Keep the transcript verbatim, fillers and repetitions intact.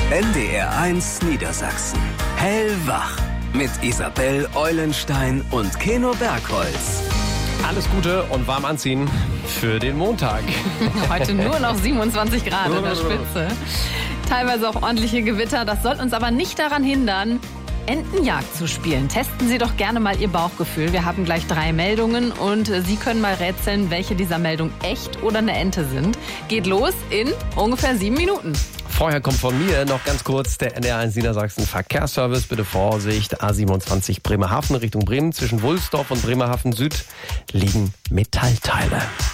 N D R eins Niedersachsen. Hellwach. Mit Isabel Eulenstein und Keno Bergholz. Alles Gute und warm anziehen für den Montag. Heute nur noch siebenundzwanzig Grad in der Spitze. Teilweise auch ordentliche Gewitter. Das soll uns aber nicht daran hindern, Entenjagd zu spielen. Testen Sie doch gerne mal Ihr Bauchgefühl. Wir haben gleich drei Meldungen und Sie können mal rätseln, welche dieser Meldungen echt oder eine Ente sind. Geht los in ungefähr sieben Minuten. Vorher kommt von mir noch ganz kurz der N D R eins Niedersachsen Verkehrsservice. Bitte Vorsicht, A siebenundzwanzig Bremerhaven Richtung Bremen. Zwischen Wulsdorf und Bremerhaven Süd liegen Metallteile.